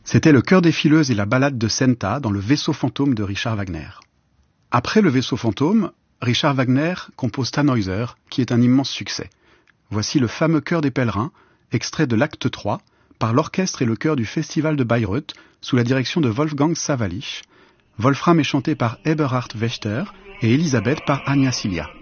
C'était le Chœur des Fileuses et la ballade de Senta dans le Vaisseau fantôme de Richard Wagner. Après le Vaisseau fantôme, Richard Wagner compose Tannhäuser, qui est un immense succès. Voici le fameux Chœur des Pèlerins, extrait de l'acte 3, par l'orchestre et le chœur du Festival de Bayreuth, sous la direction de Wolfgang Sawallisch. Wolfram est chanté par Eberhard Wächter et Elisabeth par Anja Silja.